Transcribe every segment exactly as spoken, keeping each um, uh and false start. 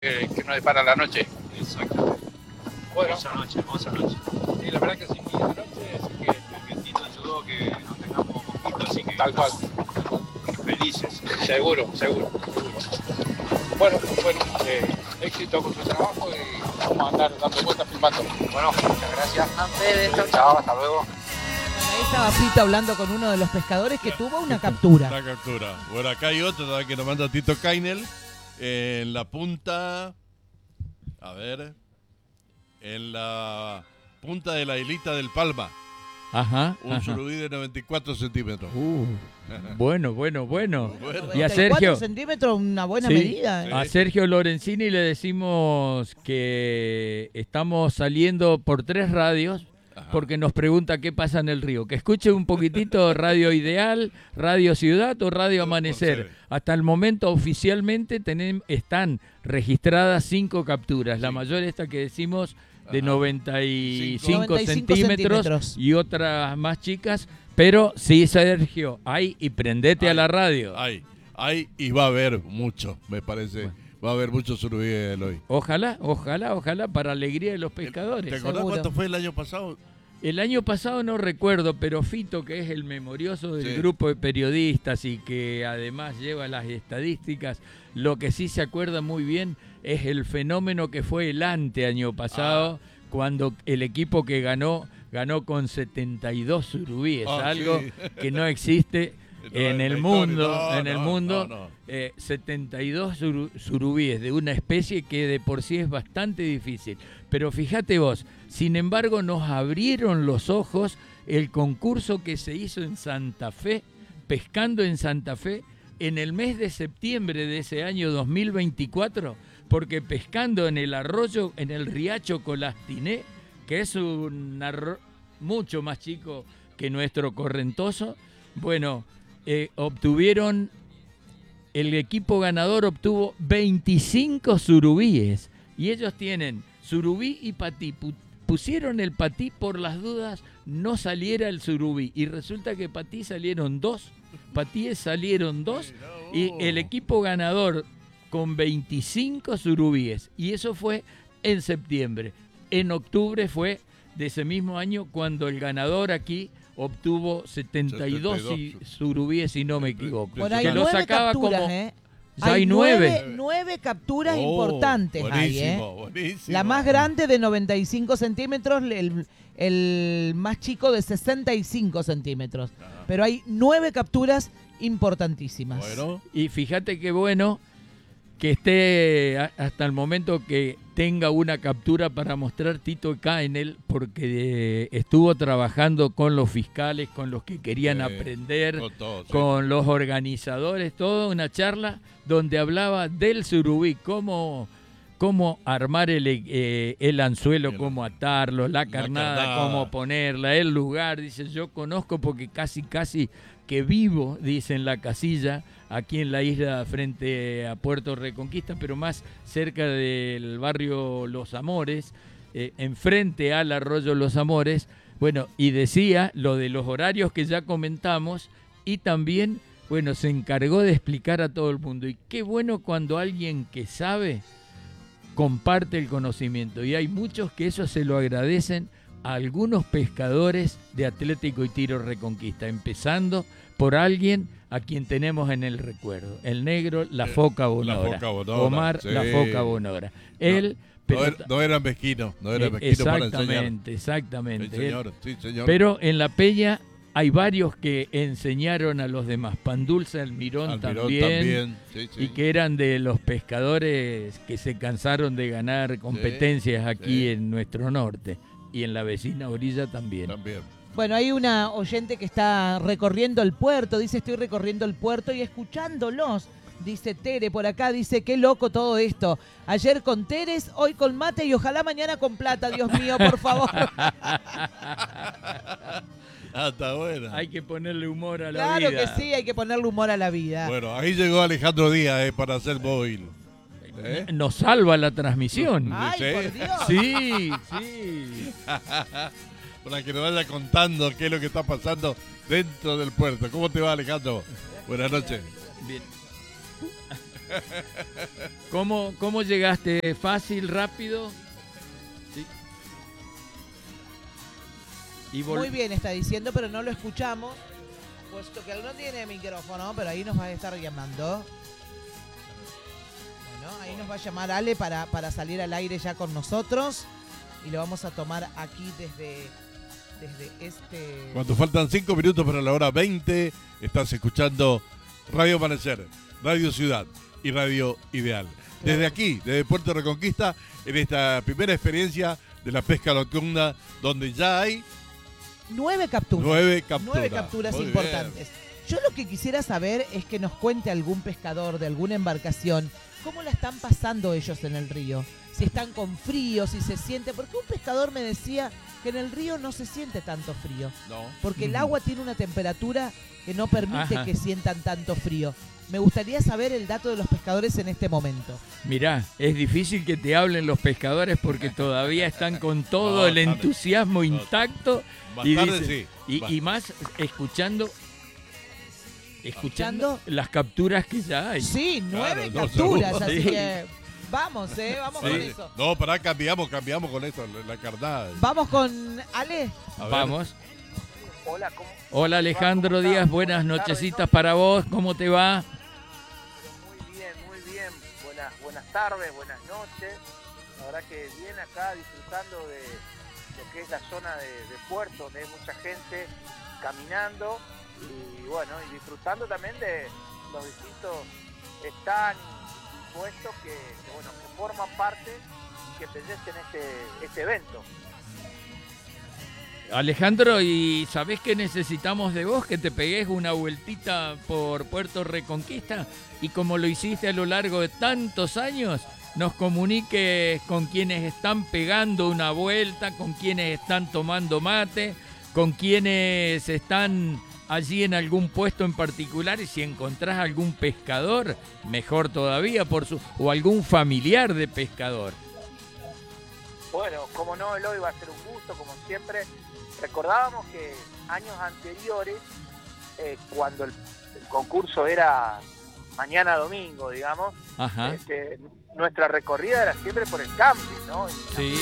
que, que nos depara la noche. Exactamente. Bueno, Hermosa noche, hermosa noche. y la verdad que sí, muy linda noche, así que El vientito ayudó a que nos tengamos poquito, así que tal cual, felices. seguro, seguro. Bueno, bueno, eh, éxito con su trabajo y vamos a andar dando vueltas filmando. Bueno, muchas gracias. A ustedes, chau, chau. Chao, hasta luego. Bueno, ahí estaba Fito hablando con uno de los pescadores que tuvo una captura. Una captura. Bueno, acá hay otro también que nos manda Tito Kainel. En la punta. A ver. En la punta de la islita del Palma. Ajá. Un ajá. surubí de noventa y cuatro centímetros. Uh, bueno, bueno, bueno. Bueno. Y a noventa y cuatro Sergio. centímetros, una buena Sí. medida. ¿eh? A Sergio Lorenzini le decimos que estamos saliendo por tres radios Ajá. porque nos pregunta qué pasa en el río. Que escuche un poquitito Radio Ideal, Radio Ciudad o Radio Amanecer. Hasta el momento oficialmente tenem- están registradas cinco capturas. La Sí. mayor esta que decimos de Ajá. noventa y cinco noventa y cinco centímetros centímetros. y otras más chicas. Pero sí, Sergio, hay y prendete Hay. a la radio. Hay, hay y va a haber mucho, me parece. Bueno. Va a haber mucho surubí hoy. Ojalá, ojalá, ojalá, para alegría de los pescadores. ¿Te acordás seguro. cuánto fue el año pasado? El año pasado no recuerdo, pero Fito, que es el memorioso del Sí. grupo de periodistas y que además lleva las estadísticas, lo que sí se acuerda muy bien es el fenómeno que fue el ante año pasado, Ah. cuando el equipo que ganó, ganó con setenta y dos surubíes, Ah, algo sí. que no existe No, en en el la mundo, historia, no, en el no, mundo. no, no. Eh, setenta y dos suru- surubíes de una especie que de por sí es bastante difícil. Pero fíjate vos, sin embargo nos abrieron los ojos el concurso que se hizo en Santa Fe, pescando en Santa Fe, en el mes de septiembre de ese año dos mil veinticuatro, porque pescando en el arroyo, en el riacho Colastiné, que es un arro- mucho más chico que nuestro Correntoso, bueno, eh, obtuvieron... El equipo ganador obtuvo veinticinco surubíes y ellos tienen surubí y patí. Pu- Pusieron el patí por las dudas, no saliera el surubí. Y resulta que patí salieron dos, patíes salieron dos y el equipo ganador con veinticinco surubíes. Y eso fue en septiembre. En octubre fue de ese mismo año cuando el ganador aquí obtuvo setenta y dos setenta y dos. y- surubíes, si no me equivoco. Bueno, hay que lo nueve sacaba capturas, como... ¿eh? Ya hay nueve. nueve capturas Oh, importantes hay, ¿eh? buenísimo, buenísimo. La más grande de noventa y cinco centímetros, el, el más chico de sesenta y cinco centímetros. Pero hay nueve capturas importantísimas. Bueno, Y fíjate qué bueno que esté a- hasta el momento que tenga una captura para mostrar Tito Kainel, porque eh, estuvo trabajando con los fiscales, con los que querían Sí, aprender, con todo, sí. con los organizadores, toda una charla donde hablaba del surubí, cómo, cómo armar el, eh, el anzuelo, El- cómo atarlo, la carnada, carnada. cómo ponerla, el lugar. Dice, yo conozco porque casi, casi que vivo, dice, en la casilla, aquí en la isla frente a Puerto Reconquista, pero más cerca del barrio Los Amores, eh, enfrente al arroyo Los Amores. Bueno, y decía lo de los horarios que ya comentamos y también, bueno, se encargó de explicar a todo el mundo. Y qué bueno cuando alguien que sabe comparte el conocimiento. Y hay muchos que eso se lo agradecen a algunos pescadores de Atlético y Tiro Reconquista, empezando por alguien a quien tenemos en el recuerdo, el negro La Foca Bonora, Foca Bonora, Omar sí. La Foca Bonora. Él, no, pero era, no era mezquino, no era eh, mezquino para enseñar. exactamente, Sí, exactamente. Él- señor, sí, señor. pero en la Peña hay varios que enseñaron a los demás. Pandulce Almirón, Almirón también, también, sí, sí. y que eran de los pescadores que se cansaron de ganar competencias aquí sí. en nuestro norte y en la vecina orilla también. También. Bueno, hay una oyente que está recorriendo el puerto, dice estoy recorriendo el puerto y escuchándolos, dice Tere por acá, dice qué loco todo esto. Ayer con Teres, hoy con mate y ojalá mañana con plata, Dios mío, por favor. Ah, está buena. Hay que ponerle humor a la Claro vida. que sí, hay que ponerle humor a la vida. Bueno, ahí llegó Alejandro Díaz eh, para hacer móvil. ¿Eh? Nos salva la transmisión. Ay, ¿Sí? por Dios. Sí, sí. Para que nos vaya contando qué es lo que está pasando dentro del puerto. ¿Cómo te va, Alejandro? Buenas noches. Bien. ¿Cómo, cómo llegaste? ¿Fácil, rápido? Sí. Y vol- Muy bien está diciendo, pero no lo escuchamos, puesto que él no tiene micrófono, pero ahí nos va a estar llamando. Bueno, ahí nos va a llamar Ale para, para salir al aire ya con nosotros y lo vamos a tomar aquí desde, desde este... Cuando faltan cinco minutos para la hora veinte, estás escuchando Radio Amanecer, Radio Ciudad y Radio Ideal. Desde aquí, desde Puerto Reconquista, en esta primera experiencia de la pesca nocturna, donde ya hay Nueve capturas. nueve capturas. Nueve capturas Muy importantes. Yo lo que quisiera saber es que nos cuente algún pescador de alguna embarcación cómo la están pasando ellos en el río. Si están con frío, si se siente... Porque un pescador me decía que en el río no se siente tanto frío. No. Porque el agua tiene una temperatura que no permite Ajá. que sientan tanto frío. Me gustaría saber el dato de los pescadores en este momento. Mirá, es difícil que te hablen los pescadores porque todavía están con todo No, el tarde. entusiasmo No. intacto. Más Y, tarde dicen- sí. y, Va. y más escuchando escuchando ¿Escuchando? las capturas que ya hay. Sí, nueve Claro, no, capturas, seguro. así Sí. que vamos, eh, vamos Sí. con eso. No, pará, cambiamos, cambiamos con esto, la, la carnada. Vamos con Ale. A ver. Vamos. Hola, ¿cómo? Hola Alejandro ¿Cómo Díaz, estás? buenas Buenas tardes, nochecitas noches. para vos, ¿cómo te va? Muy bien, muy bien. Buenas, buenas tardes, buenas noches. La verdad que bien acá disfrutando de lo que es la zona de, de puerto, donde hay mucha gente caminando y bueno, y disfrutando también de los distintos stands y puestos que, que, bueno, que forman parte y que embellecen este, este evento. Alejandro, ¿y sabés que necesitamos de vos? Que te pegues una vueltita por Puerto Reconquista y como lo hiciste a lo largo de tantos años, nos comuniques con quienes están pegando una vuelta, con quienes están tomando mate, con quienes están allí en algún puesto en particular y si encontrás algún pescador, mejor todavía, por su o algún familiar de pescador. Bueno, como no, Eloy, va a ser un gusto, como siempre. Recordábamos que años anteriores, eh, cuando el, el concurso era mañana domingo, digamos, Ajá, este, nuestra recorrida era siempre por el camping, ¿no? Y sí.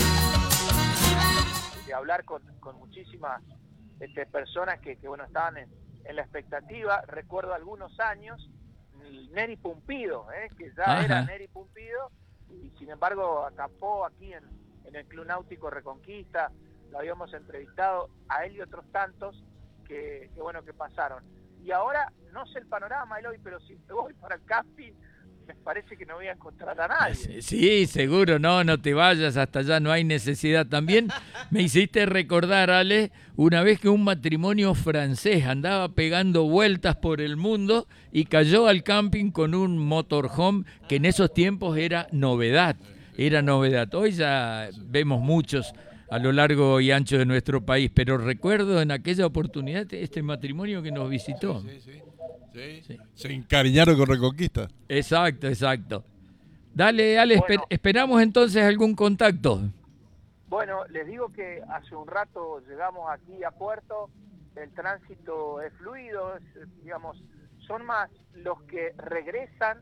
de hablar con, con muchísimas este, personas que, que bueno estaban en, en la expectativa. Recuerdo algunos años, el Neri Pumpido, ¿eh? que ya Ajá. era Neri Pumpido, y sin embargo acampó aquí en, en el Club Náutico Reconquista. Lo habíamos entrevistado a él y otros tantos que, que bueno que pasaron. Y ahora no sé el panorama, Eloy, pero si me voy para el camping me parece que no voy a encontrar a nadie. Sí, seguro, no, no te vayas, hasta allá no hay necesidad. También me hiciste recordar, Ale, una vez que un matrimonio francés andaba pegando vueltas por el mundo y cayó al camping con un motorhome que en esos tiempos era novedad, era novedad. Hoy ya vemos muchos a lo largo y ancho de nuestro país, pero recuerdo en aquella oportunidad este matrimonio que nos visitó. Sí, sí, sí. Sí. Se encariñaron con Reconquista. Exacto, exacto. Dale, Ale, Bueno. esper- esperamos entonces algún contacto. Bueno, les digo que hace un rato llegamos aquí a Puerto, el tránsito es fluido, es, digamos, son más los que regresan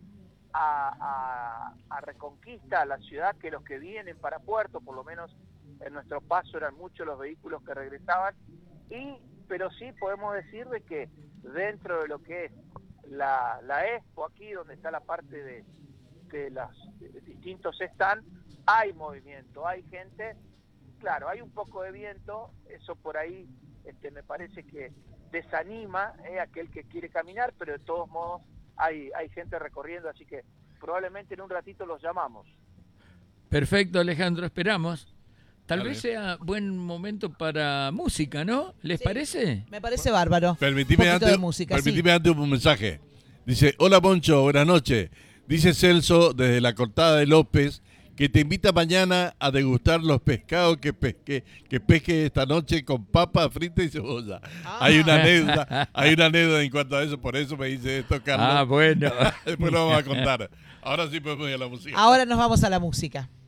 a, a, a Reconquista, a la ciudad, que los que vienen para Puerto. Por lo menos en nuestro paso eran muchos los vehículos que regresaban, y pero sí podemos decir de que dentro de lo que es la, la Expo, aquí donde está la parte de, de los distintos stands, hay movimiento, hay gente. Claro, hay un poco de viento, eso por ahí este, me parece que desanima eh, a aquel que quiere caminar, pero de todos modos hay, hay gente recorriendo, así que probablemente en un ratito los llamamos. Perfecto, Alejandro, esperamos. Tal Dale. vez sea buen momento para música, ¿no? ¿Les Sí. parece? Me parece bárbaro. Permitime Un poquito antes, de música, permitime antes un mensaje. Dice, hola Poncho, buenas noches. Dice Celso desde la Cortada de López que te invita mañana a degustar los pescados que pesque, que pesque esta noche con papa frita y cebolla. Ah. Hay una anécdota, hay una anécdota en cuanto a eso, por eso me dice esto, Carlos. Ah, bueno. Después lo vamos a contar. Ahora sí podemos ir a la música. Ahora nos vamos a la música.